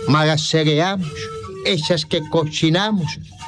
magacereamos, esas que cocinamos,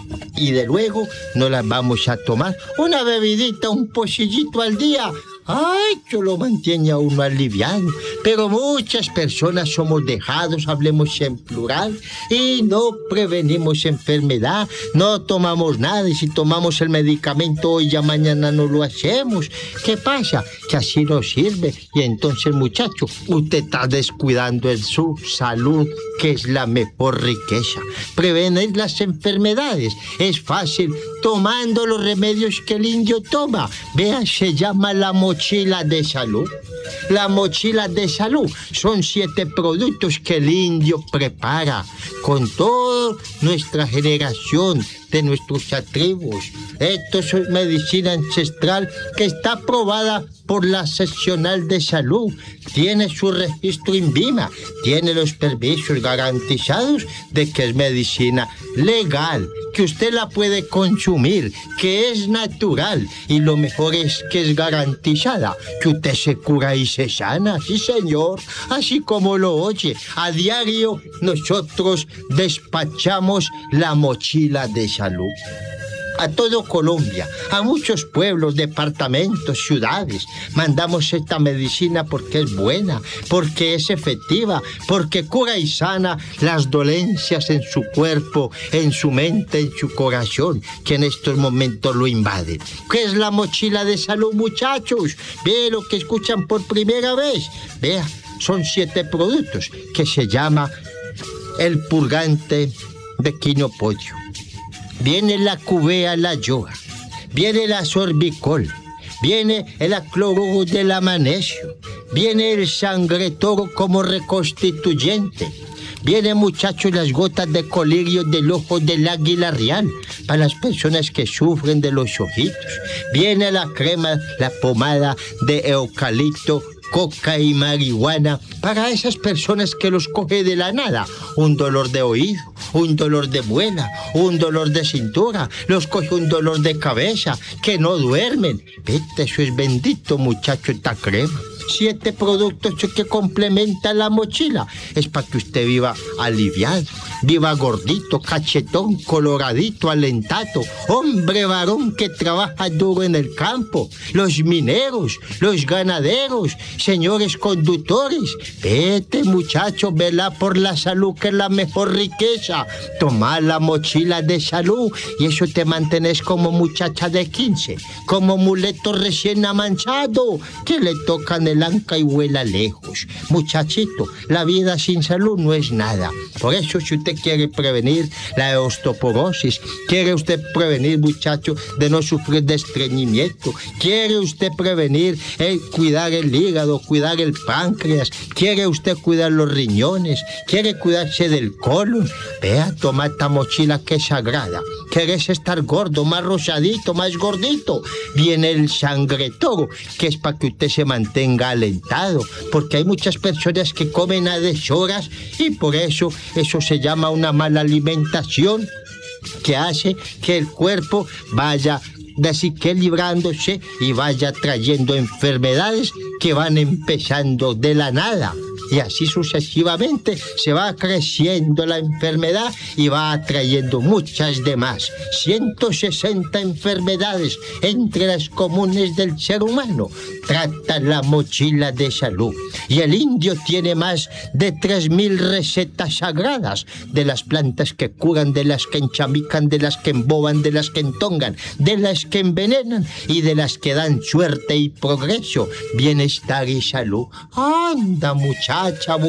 y de luego no las vamos a tomar. Una bebidita, un pocillito al día. Ay, que lo mantiene a uno aliviado. Pero muchas personas somos dejados, hablemos en plural, y no prevenimos enfermedad, no tomamos nada, y si tomamos el medicamento hoy, ya mañana no lo hacemos. ¿Qué pasa? Que así no sirve. Y entonces, muchacho, usted está descuidando en su salud, que es la mejor riqueza. Prevenir las enfermedades es fácil tomando los remedios que el indio toma. Vea, se llama la mochila de salud. La mochila de salud son 7 productos que el indio prepara con toda nuestra generación de nuestros tribus. Esto es medicina ancestral que está aprobada por la seccional de salud. Tiene su registro INVIMA, tiene los permisos garantizados de que es medicina legal, que usted la puede consumir, que es natural, y lo mejor es que es garantizada, que usted se cura y se sana, sí señor, así como lo oye. A diario nosotros despachamos la mochila de salud a todo Colombia, a muchos pueblos, departamentos, ciudades. Mandamos esta medicina porque es buena, porque es efectiva, porque cura y sana las dolencias en su cuerpo, en su mente, en su corazón, que en estos momentos lo invaden. ¿Qué es la mochila de salud, muchachos? Ve lo que escuchan por primera vez. Vea, son 7 productos que se llama el purgante de quinopodio. Viene la cubea, la yoga, viene la sorbicol, viene el acloruro del magnesio, viene el sangretoro como reconstituyente, viene, muchachos, las gotas de colirio del ojo del águila real para las personas que sufren de los ojitos, viene la crema, la pomada de eucalipto, coca y marihuana para esas personas que los coge de la nada, un dolor de oído, un dolor de muela, un dolor de cintura, los coge un dolor de cabeza, que no duermen. Vete, eso es bendito, muchacho, esta crema. 7 productos que complementan la mochila. Es para que usted viva aliviado, viva gordito, cachetón, coloradito, alentado. Hombre varón que trabaja duro en el campo. Los mineros, los ganaderos, señores conductores. Vete, muchacho, vela por la salud, que es la mejor riqueza. Toma la mochila de salud y eso te mantienes como muchacha de 15, como muleto recién amansado, que le tocan el anca y vuela lejos. Muchachito, la vida sin salud no es nada. Por eso, si usted quiere prevenir la osteoporosis, quiere usted prevenir, muchacho, de no sufrir de estreñimiento, quiere usted prevenir, cuidar el hígado, cuidar el páncreas, quiere usted cuidar los riñones, quiere cuidarse del colon, vea, toma esta mochila que es sagrada. ¿Quieres estar gordo, más rosadito, más gordito? Viene el sangretoro, que es para que usted se mantenga alentado, porque hay muchas personas que comen a deshoras y por eso se llama una mala alimentación, que hace que el cuerpo vaya desequilibrándose y vaya trayendo enfermedades que van empezando de la nada. Y así sucesivamente se va creciendo la enfermedad y va atrayendo muchas demás. 160 enfermedades entre las comunes del ser humano trata la mochila de salud. Y el indio tiene más de 3.000 recetas sagradas de las plantas que curan, de las que enchamican, de las que emboban, de las que entongan, de las que envenenan y de las que dan suerte y progreso, bienestar y salud. Anda, muchacho,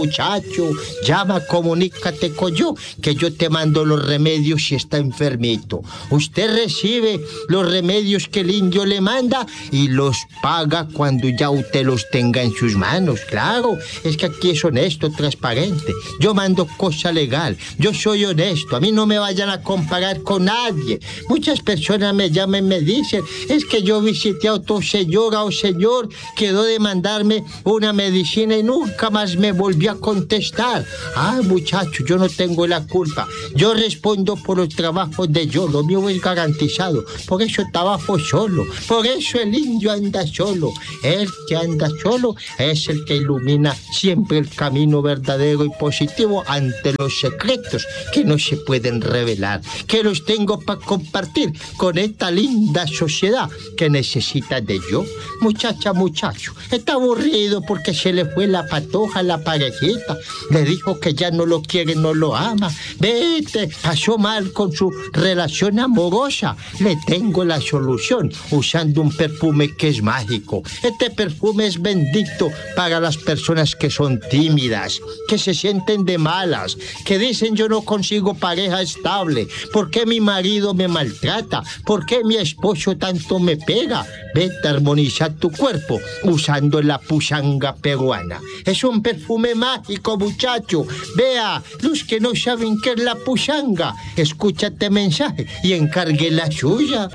llama, comunícate con yo, que yo te mando los remedios si está enfermito. Usted recibe los remedios que el indio le manda y los paga cuando ya usted los tenga en sus manos. Claro, es que aquí es honesto, transparente. Yo mando cosa legal, yo soy honesto, a mí no me vayan a comparar con nadie. Muchas personas me llaman y me dicen, es que yo visité a otra señora o señor, quedó de mandarme una medicina y nunca más después me volvió a contestar. Ah, muchacho, yo no tengo la culpa. Yo respondo por los trabajos de yo. Lo mío es garantizado. Por eso trabajo solo. Por eso el indio anda solo. El que anda solo es el que ilumina siempre el camino verdadero y positivo ante los secretos que no se pueden revelar, que los tengo para compartir con esta linda sociedad que necesita de yo. Muchacha, muchacho, está aburrido porque se le fue la patoja a la parejita, le dijo que ya no lo quiere, no lo ama. Vete, pasó mal con su relación amorosa. Le tengo la solución usando un perfume que es mágico. Este perfume es bendito para las personas que son tímidas, que se sienten de malas, que dicen yo no consigo pareja estable, ¿por qué mi marido me maltrata? ¿Por qué mi esposo tanto me pega? Vete a armonizar tu cuerpo usando la puchanga peruana. Es un perfume mágico, muchacho. Vea, los que no saben qué es la puchanga, escúchate mensaje y encargue la suya.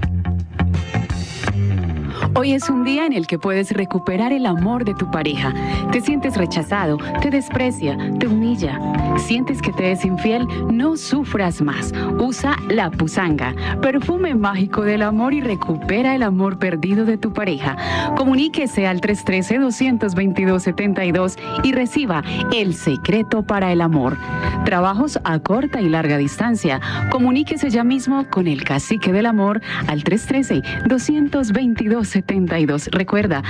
Hoy es un día en el que puedes recuperar el amor de tu pareja. Te sientes rechazado, te desprecia, te humilla. Sientes que te es infiel, no sufras más. Usa la Pusanga, perfume mágico del amor, y recupera el amor perdido de tu pareja. Comuníquese al 313-222-72 y reciba el secreto para el amor. Trabajos a corta y larga distancia. Comuníquese ya mismo con el cacique del amor al 313-222-72. Recuerda,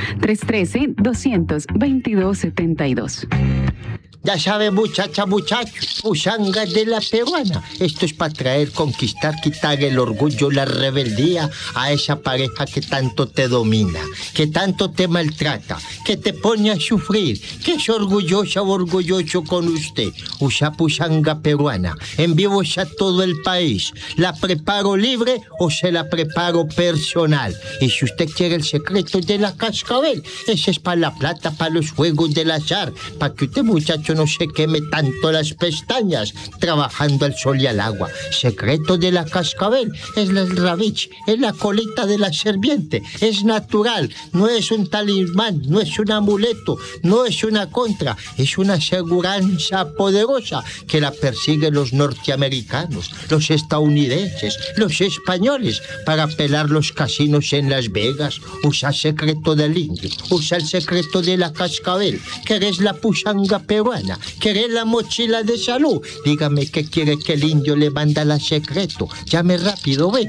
313-222-72. Ya sabe, muchacha, muchacho, puchanga de la peruana. Esto es para traer, conquistar, quitar el orgullo, la rebeldía a esa pareja que tanto te domina, que tanto te maltrata, que te pone a sufrir, que es orgullosa o orgulloso con usted. Usa puchanga peruana. En vivo a todo el país. ¿La preparo libre o se la preparo personal? Y si usted quiere el secreto de la cascabel, ese es para la plata, para los juegos del azar, para que usted, muchacho, no se queme tanto las pestañas trabajando al sol y al agua. Secreto de la cascabel es el rabiche, es la colita de la serpiente, es natural, no es un talismán, no es un amuleto, no es una contra, es una aseguranza poderosa que la persiguen los norteamericanos, los estadounidenses, los españoles para pelar los casinos en Las Vegas. Usa el secreto del indio, usa el secreto de la cascabel. ¿Querés la puchanga peruana? ¿Querés la mochila de salud? Dígame qué quiere que el indio le manda la secreto. Llame rápido, ve.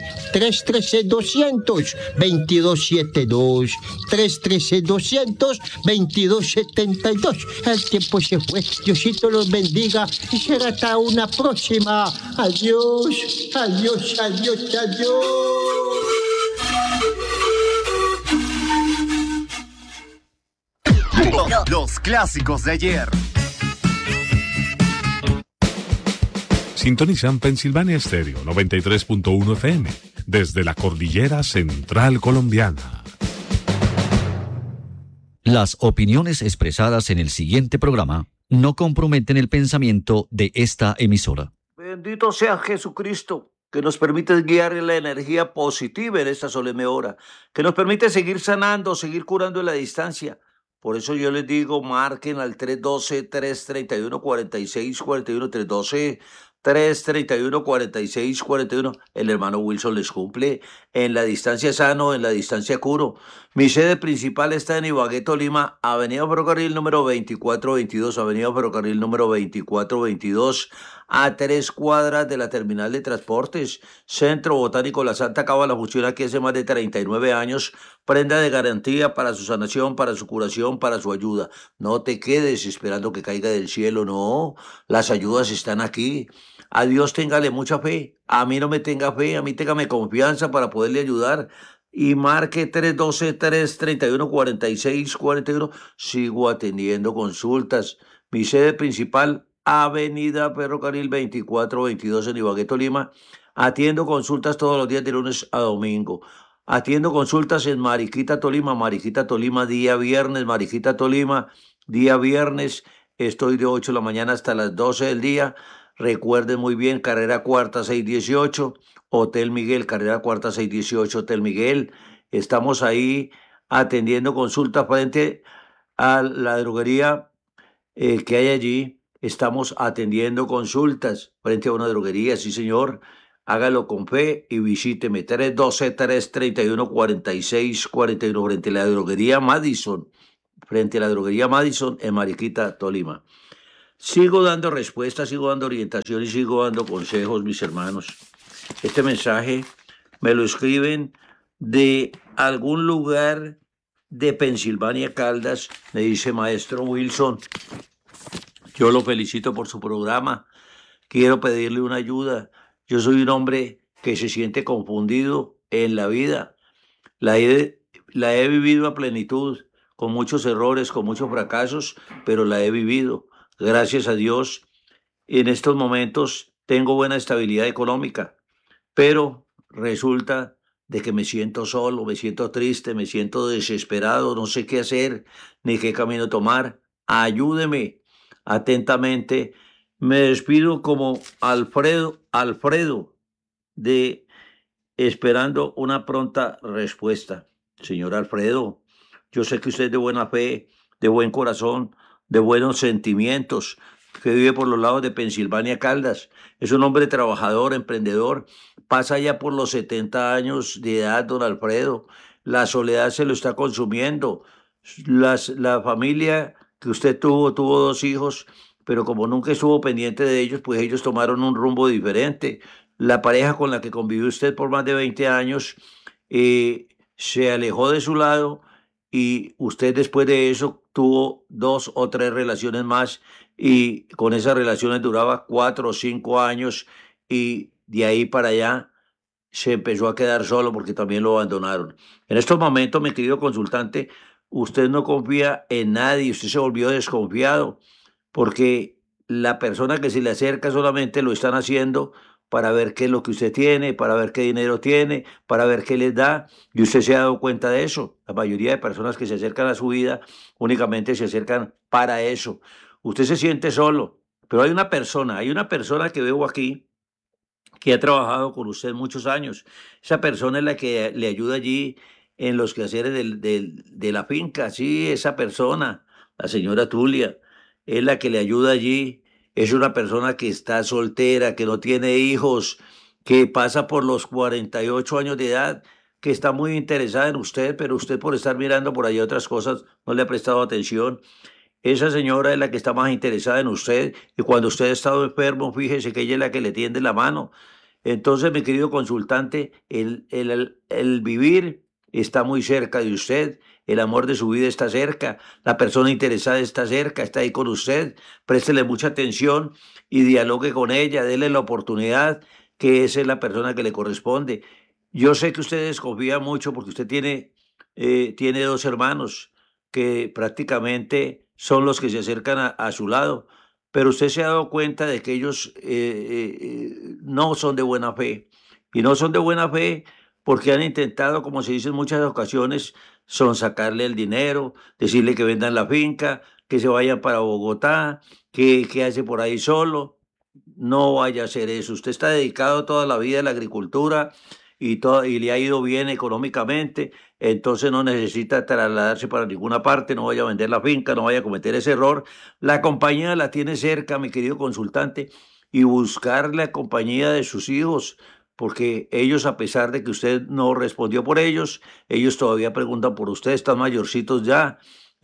313-200-2272. 313-200-2272. El tiempo se fue. Diosito los bendiga y será hasta una próxima. Adiós, adiós, adiós, adiós. Los clásicos de ayer. Sintonizan Pensilvania Stereo 93.1 FM desde la cordillera central colombiana. Las opiniones expresadas en el siguiente programa no comprometen el pensamiento de esta emisora. Bendito sea Jesucristo, que nos permite guiar en la energía positiva en esta solemne hora, que nos permite seguir sanando, seguir curando en la distancia. Por eso yo les digo, marquen al 312-331-4641, 331-4641. El hermano Wilson les cumple. En la distancia sano, en la distancia curo. Mi sede principal está en Ibagué, Tolima, Avenida Ferrocarril número 2422, Avenida Ferrocarril número 2422, a 3 cuadras de la terminal de transportes. Centro Botánico La Santa Cábala funciona aquí hace más de 39 años. Prenda de garantía para su sanación, para su curación, para su ayuda. No te quedes esperando que caiga del cielo, no. Las ayudas están aquí. A Dios téngale mucha fe. A mí no me tenga fe, a mí téngame confianza para poderle ayudar. Y marque 312-331-4641. Sigo atendiendo consultas. Mi sede principal, Avenida Ferrocarril 2422 en Ibagué, Tolima. Atiendo consultas todos los días de lunes a domingo. Atiendo consultas en Mariquita, Tolima, día viernes, Mariquita, Tolima, día viernes. Estoy de 8 de la mañana hasta las 12 del día. Recuerden muy bien, carrera cuarta 618, Hotel Miguel, carrera cuarta 618, Hotel Miguel. Estamos ahí atendiendo consultas frente a la droguería que hay allí. Estamos atendiendo consultas frente a una droguería, sí señor. Hágalo con fe y visíteme 312-331-4641 frente a la droguería Madison, en Mariquita, Tolima. Sigo dando respuestas, sigo dando orientación y sigo dando consejos, mis hermanos. Este mensaje me lo escriben de algún lugar de Pensilvania, Caldas. Me dice: maestro Wilson, yo lo felicito por su programa. Quiero pedirle una ayuda. Yo soy un hombre que se siente confundido en la vida. La he vivido a plenitud, con muchos errores, con muchos fracasos, pero la he vivido. Gracias a Dios, en estos momentos tengo buena estabilidad económica, pero resulta de que me siento solo, me siento triste, me siento desesperado, no sé qué hacer ni qué camino tomar. Ayúdeme atentamente. Me despido como Alfredo, de esperando una pronta respuesta. Señor Alfredo, yo sé que usted es de buena fe, de buen corazón, de buenos sentimientos, que vive por los lados de Pensilvania, Caldas. Es un hombre trabajador, emprendedor. Pasa ya por los 70 años de edad, don Alfredo. La soledad se lo está consumiendo. La familia que usted tuvo 2 hijos, pero como nunca estuvo pendiente de ellos, pues ellos tomaron un rumbo diferente. La pareja con la que convivió usted por más de 20 años se alejó de su lado, y usted después de eso tuvo 2 o 3 relaciones más, y con esas relaciones duraba 4 o 5 años, y de ahí para allá se empezó a quedar solo porque también lo abandonaron. En estos momentos, mi querido consultante, usted no confía en nadie, usted se volvió desconfiado porque la persona que se le acerca solamente lo están haciendo para ver qué es lo que usted tiene, para ver qué dinero tiene, para ver qué les da, y usted se ha dado cuenta de eso. La mayoría de personas que se acercan a su vida únicamente se acercan para eso. Usted se siente solo, pero hay una persona que veo aquí que ha trabajado con usted muchos años. Esa persona es la que le ayuda allí en los quehaceres de la finca. Sí, esa persona, la señora Tulia, es la que le ayuda allí. Es una persona que está soltera, que no tiene hijos, que pasa por los 48 años de edad, que está muy interesada en usted, pero usted, por estar mirando por ahí otras cosas, no le ha prestado atención. Esa señora es la que está más interesada en usted, y cuando usted ha estado enfermo, fíjese que ella es la que le tiende la mano. Entonces, mi querido consultante, el vivir está muy cerca de usted, el amor de su vida está cerca, la persona interesada está cerca, está ahí con usted. Préstele mucha atención y dialogue con ella, déle la oportunidad, que esa es la persona que le corresponde. Yo sé que usted desconfía mucho porque usted tiene 2 hermanos que prácticamente son los que se acercan a su lado, pero usted se ha dado cuenta de que ellos no son de buena fe. Y no son de buena fe porque han intentado, como se dice en muchas ocasiones, sonsacarle el dinero, decirle que vendan la finca, que se vayan para Bogotá, que hace por ahí solo. No vaya a hacer eso. Usted está dedicado toda la vida a la agricultura, y le ha ido bien económicamente, entonces no necesita trasladarse para ninguna parte, no vaya a vender la finca, no vaya a cometer ese error. La compañía la tiene cerca, mi querido consultante, y buscar la compañía de sus hijos, porque ellos, a pesar de que usted no respondió por ellos todavía preguntan por usted, están mayorcitos ya.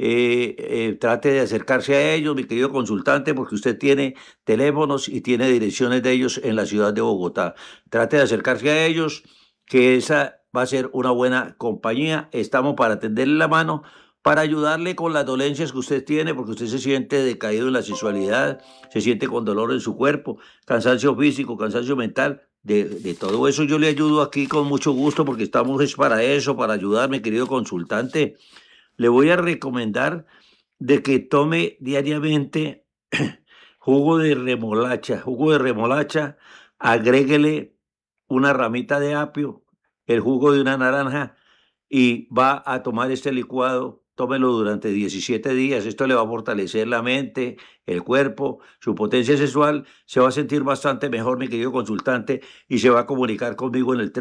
Trate de acercarse a ellos, mi querido consultante, porque usted tiene teléfonos y tiene direcciones de ellos en la ciudad de Bogotá. Trate de acercarse a ellos, que esa va a ser una buena compañía. Estamos para tenderle la mano, para ayudarle con las dolencias que usted tiene, porque usted se siente decaído en la sexualidad, se siente con dolor en su cuerpo, cansancio físico, cansancio mental. De todo eso yo le ayudo aquí con mucho gusto, porque estamos es para eso, para ayudarme, querido consultante. Le voy a recomendar de que tome diariamente jugo de remolacha, agréguele una ramita de apio, el jugo de una naranja, y va a tomar este licuado. Tómelo durante 17 días. Esto le va a fortalecer la mente, el cuerpo, su potencia sexual. Se va a sentir bastante mejor, mi querido consultante, y se va a comunicar conmigo en el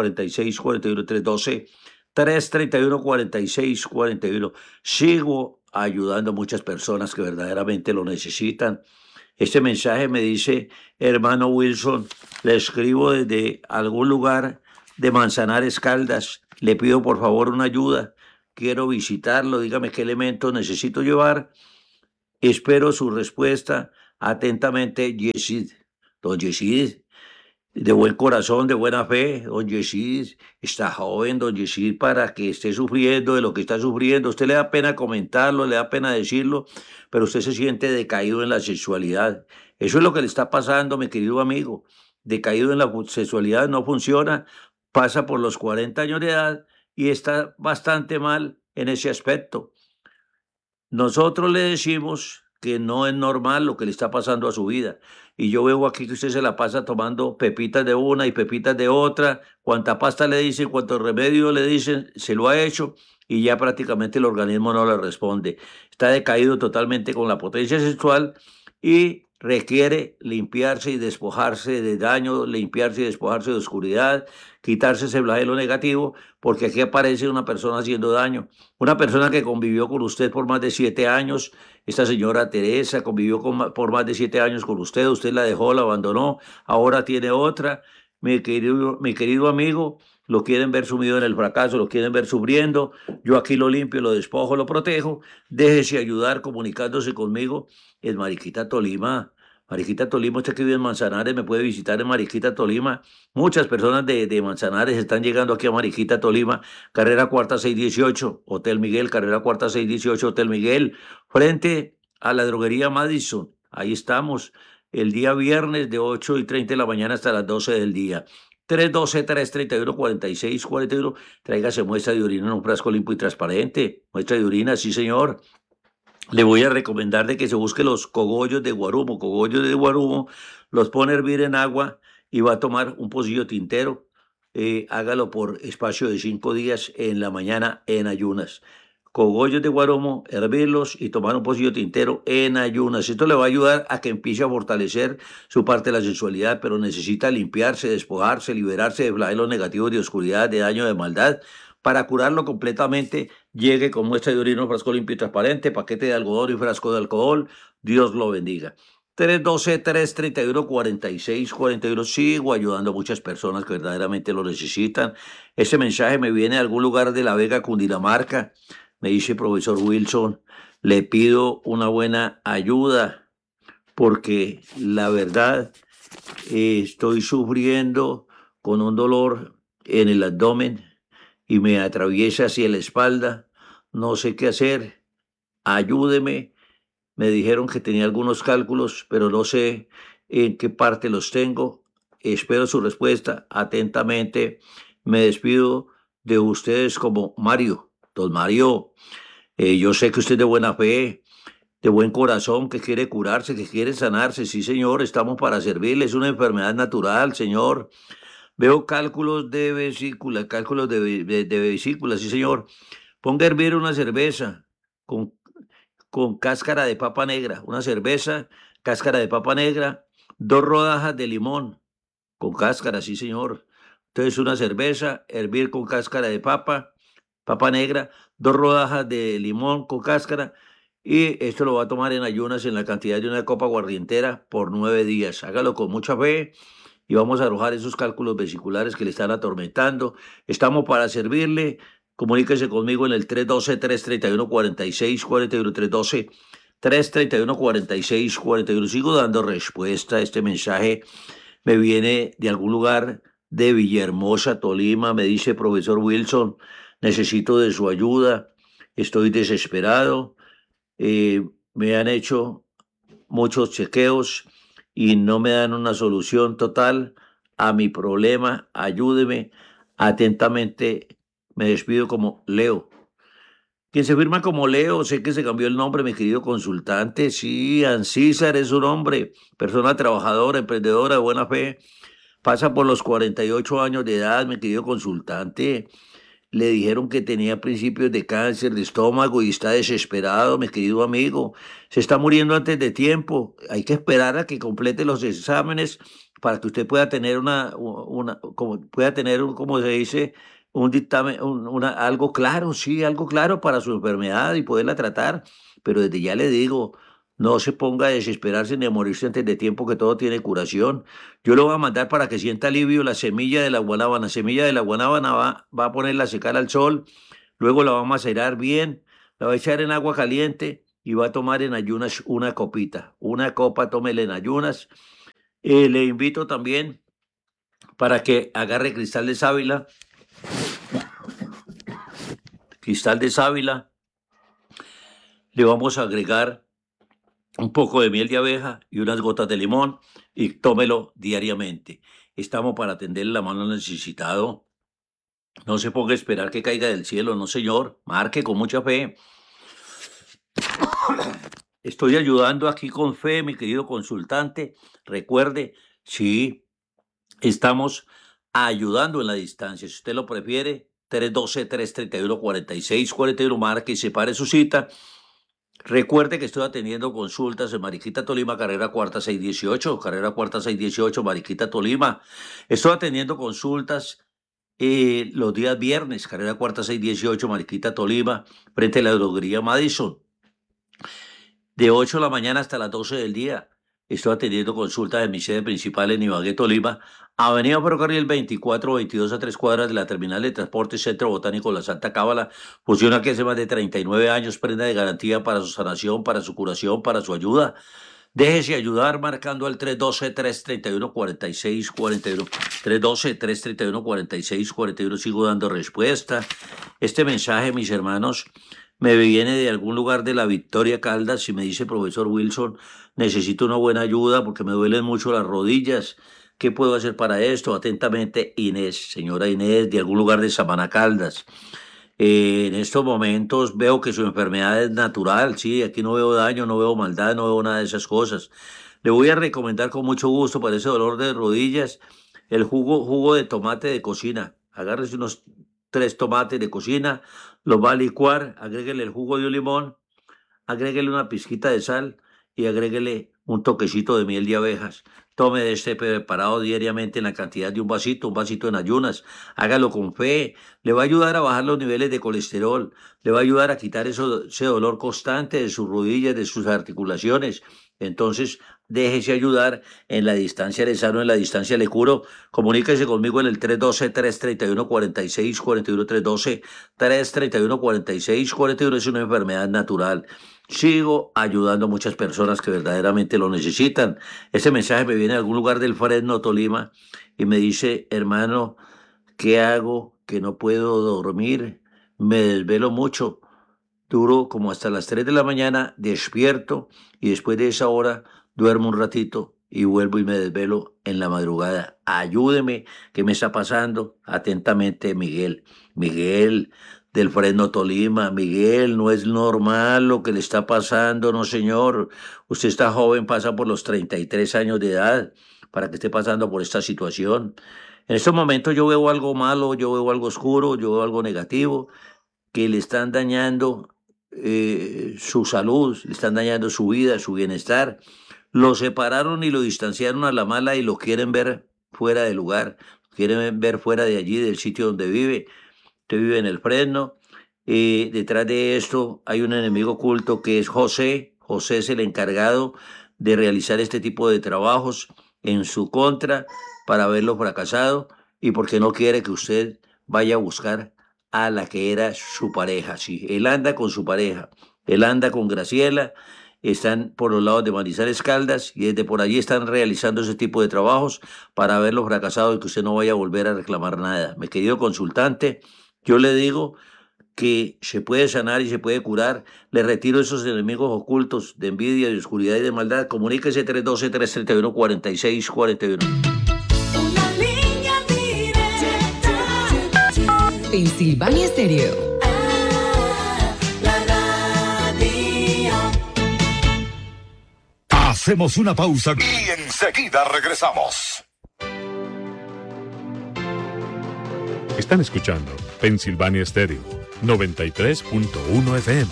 312-331-4641, 312-331-4641. Sigo ayudando a muchas personas que verdaderamente lo necesitan. Este mensaje me dice, hermano Wilson, le escribo desde algún lugar de Manzanares, Caldas. Le pido por favor una ayuda. Quiero visitarlo. Dígame qué elementos necesito llevar. Espero su respuesta. Atentamente, Yesid. Don Yesid, de buen corazón, de buena fe, don Yesid está joven, don Yesid, para que esté sufriendo de lo que está sufriendo. Usted le da pena comentarlo, le da pena decirlo, pero usted se siente decaído en la sexualidad. Eso es lo que le está pasando, mi querido amigo. Decaído en la sexualidad, no funciona, pasa por los 40 años de edad y está bastante mal en ese aspecto. Nosotros le decimos que no es normal lo que le está pasando a su vida. Y yo veo aquí que usted se la pasa tomando pepitas de una y pepitas de otra. Cuánta pasta le dicen, cuánto remedio le dicen, se lo ha hecho y ya prácticamente el organismo no le responde. Está decaído totalmente con la potencia sexual y requiere limpiarse y despojarse de daño, limpiarse y despojarse de oscuridad, quitarse ese flagelo negativo, porque aquí aparece una persona haciendo daño. Una persona que convivió con usted por más de 7 años, esta señora Teresa convivió por más de 7 años con usted la dejó, la abandonó, ahora tiene otra. Mi querido amigo, lo quieren ver sumido en el fracaso, lo quieren ver sufriendo. Yo aquí lo limpio, lo despojo, lo protejo. Déjese ayudar comunicándose conmigo en Mariquita, Tolima. Mariquita, Tolima, usted que vive en Manzanares me puede visitar en Mariquita, Tolima. Muchas personas de Manzanares están llegando aquí a Mariquita, Tolima. Carrera Cuarta 618, Hotel Miguel, Carrera Cuarta 618, Hotel Miguel, frente a la droguería Madison. Ahí estamos el día viernes de 8:30 de la mañana hasta las 12 del día. 312-331-4641. Tráigase muestra de orina en un frasco limpio y transparente. Muestra de orina, sí señor. Le voy a recomendar de que se busque los cogollos de guarumo. Cogollos de guarumo, los pone a hervir en agua y va a tomar un pocillo tintero. Hágalo por espacio de 5 días en la mañana en ayunas. Cogollos de guarumo, hervirlos y tomar un pocillo tintero en ayunas. Esto le va a ayudar a que empiece a fortalecer su parte de la sexualidad, pero necesita limpiarse, despojarse, liberarse de flagelos negativos, de oscuridad, de daño, de maldad. Para curarlo completamente, llegue con muestra de orina, frasco limpio y transparente, paquete de algodón y frasco de alcohol. Dios lo bendiga. 312-331-4641. Sigo ayudando a muchas personas que verdaderamente lo necesitan. Ese mensaje me viene de algún lugar de La Vega, Cundinamarca. Me dice, profesor Wilson, le pido una buena ayuda porque la verdad estoy sufriendo con un dolor en el abdomen y me atraviesa hacia la espalda. No sé qué hacer. Ayúdeme. Me dijeron que tenía algunos cálculos, pero no sé en qué parte los tengo. Espero su respuesta. Atentamente, me despido de ustedes como Mario. Don Mario, yo sé que usted es de buena fe, de buen corazón, que quiere curarse, que quiere sanarse. Sí, señor, estamos para servirle. Es una enfermedad natural, señor. Veo cálculos de vesícula, de vesícula, sí, señor. Ponga a hervir una cerveza con cáscara de papa negra, una cerveza, cáscara de papa negra, 2 rodajas de limón con cáscara, sí señor. Entonces una cerveza, hervir con cáscara de papa negra, 2 rodajas de limón con cáscara y esto lo va a tomar en ayunas en la cantidad de una copa aguardientera por 9 días. Hágalo con mucha fe y vamos a arrojar esos cálculos vesiculares que le están atormentando. Estamos para servirle. Comuníquese conmigo en el 312-331-4641, 312-331-4641. Sigo dando respuesta. Este mensaje me viene de algún lugar de Villahermosa, Tolima. Me dice, profesor Wilson, necesito de su ayuda. Estoy desesperado. Me han hecho muchos chequeos y no me dan una solución total a mi problema. Ayúdeme. Atentamente, me despido como Leo. Quien se firma como Leo, sé que se cambió el nombre, mi querido consultante. Sí, Ancísar es su nombre. Persona trabajadora, emprendedora, de buena fe. Pasa por los 48 años de edad, mi querido consultante. Le dijeron que tenía principios de cáncer de estómago y está desesperado, mi querido amigo. Se está muriendo antes de tiempo. Hay que esperar a que complete los exámenes para que usted pueda tener como se dice, un dictamen, algo claro, sí, algo claro para su enfermedad y poderla tratar. Pero desde ya le digo, no se ponga a desesperarse ni a morirse antes de tiempo, que todo tiene curación. Yo le voy a mandar para que sienta alivio la semilla de la guanábana. La semilla de la guanábana va a ponerla a secar al sol, luego la va a macerar bien, la va a echar en agua caliente y va a tomar en ayunas una copita. Una copa, tómela en ayunas. Le invito también para que agarre cristal de sábila. Cristal de sábila. Le vamos a agregar un poco de miel de abeja y unas gotas de limón y tómelo diariamente. Estamos para atender la mano al necesitado. No se ponga a esperar que caiga del cielo, no señor. Marque con mucha fe. Estoy ayudando aquí con fe, mi querido consultante. Recuerde, sí, estamos ayudando en la distancia. Si usted lo prefiere, 312-331-4641, marque y separe su cita. Recuerde que estoy atendiendo consultas en Mariquita, Tolima, carrera cuarta 618, carrera cuarta 618, Mariquita, Tolima. Estoy atendiendo consultas los días viernes, carrera cuarta 618, Mariquita, Tolima, frente a la droguería Madison. De 8 de la mañana hasta las 12 del día. Estoy atendiendo consultas en mi sede principal en Ibagué, Tolima, Avenida Ferrocarril 2422 a 3 cuadras de la terminal de transporte Centro Botánico La Santa Cábala. Funciona aquí hace más de 39 años, prenda de garantía para su sanación, para su curación, para su ayuda. Déjese ayudar marcando al 312-331-4641. 312-331-4641. Sigo dando respuesta. Este mensaje, mis hermanos, me viene de algún lugar de la Victoria, Caldas, y me dice: profesor Wilson, necesito una buena ayuda porque me duelen mucho las rodillas. ¿Qué puedo hacer para esto? Atentamente, Inés, señora Inés, de algún lugar de Samaná, Caldas. En estos momentos veo que su enfermedad es natural, sí, aquí no veo daño, no veo maldad, no veo nada de esas cosas. Le voy a recomendar con mucho gusto para ese dolor de rodillas el jugo de tomate de cocina. Agárrese unos 3 tomates de cocina, los va a licuar, agréguele el jugo de un limón, agréguele una pizquita de sal y agréguele un toquecito de miel de abejas. Tome de este preparado diariamente en la cantidad de un vasito en ayunas. Hágalo con fe. Le va a ayudar a bajar los niveles de colesterol. Le va a ayudar a quitar ese dolor constante de sus rodillas, de sus articulaciones. Entonces, déjese ayudar. En la distancia le sano, en la distancia le curo. Comuníquese conmigo en el 312-331-4641. 312-331-4641. Es una enfermedad natural. Sigo ayudando a muchas personas que verdaderamente lo necesitan. Este mensaje me viene de algún lugar del Fresno, Tolima, y me dice: hermano, ¿qué hago? Que no puedo dormir, me desvelo mucho, duro como hasta las 3 de la mañana, despierto y después de esa hora duermo un ratito y vuelvo y me desvelo en la madrugada. Ayúdeme, ¿qué me está pasando? Atentamente, Miguel. Miguel, del Fresno, Tolima. Miguel, no es normal lo que le está pasando, no señor. Usted está joven, pasa por los 33 años de edad para que esté pasando por esta situación. En estos momentos yo veo algo malo, yo veo algo oscuro, yo veo algo negativo, que le están dañando su salud, le están dañando su vida, su bienestar. Lo separaron y lo distanciaron a la mala y lo quieren ver fuera de lugar, quieren ver fuera de allí, del sitio donde vive. Usted vive en el Fresno. Detrás de esto hay un enemigo oculto que es José. José es el encargado de realizar este tipo de trabajos en su contra para verlo fracasado y porque no quiere que usted vaya a buscar a la que era su pareja. Sí, él anda con su pareja, él anda con Graciela, están por los lados de Manizales, Caldas, y desde por allí están realizando ese tipo de trabajos para verlo fracasado y que usted no vaya a volver a reclamar nada. Mi querido consultante, yo le digo que se puede sanar y se puede curar. Le retiro esos enemigos ocultos de envidia, de oscuridad y de maldad. Comuníquese 312-331-4641. Una línea directa. Pensilvania Stereo. La radio. Hacemos una pausa y enseguida regresamos. Están escuchando Pensilvania Stereo 93.1 FM.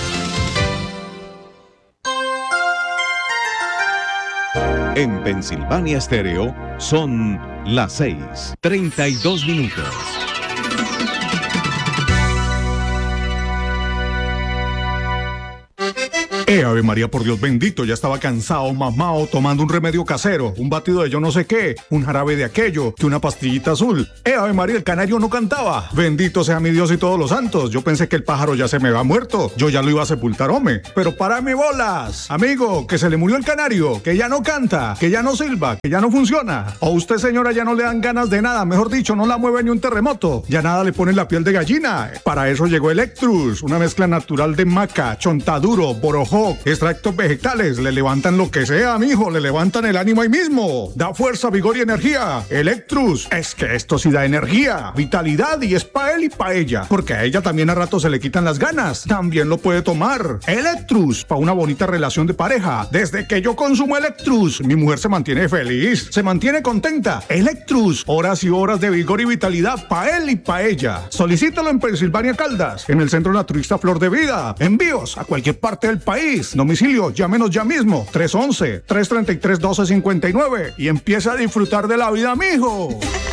En Pensilvania Stereo son las 6:32. Ave María, por Dios bendito, ya estaba cansado, mamado, tomando un remedio casero, un batido de yo no sé qué, un jarabe de aquello, que una pastillita azul. Ave María, el canario no cantaba. Bendito sea mi Dios y todos los santos. Yo pensé que el pájaro ya se me había muerto. Yo ya lo iba a sepultar, hombre. Pero párame bolas. Amigo, que se le murió el canario, que ya no canta, que ya no silba, que ya no funciona. O usted, señora, ya no le dan ganas de nada. Mejor dicho, no la mueve ni un terremoto. Ya nada le pone la piel de gallina. Para eso llegó Electrus, una mezcla natural de maca, chontaduro, borojó, extractos vegetales. Le levantan lo que sea, mijo. Le levantan el ánimo ahí mismo. Da fuerza, vigor y energía. Electrus. Es que esto sí da energía, vitalidad, y es pa' él y pa' ella. Porque a ella también a rato se le quitan las ganas. También lo puede tomar. Electrus, pa' una bonita relación de pareja. Desde que yo consumo Electrus, mi mujer se mantiene feliz, se mantiene contenta. Electrus, horas y horas de vigor y vitalidad pa' él y pa' ella. Solicítalo en Pensilvania, Caldas, en el Centro Naturista Flor de Vida. Envíos a cualquier parte del país. Domicilio, llámenos ya mismo. 311-333-1259 y empieza a disfrutar de la vida, mijo.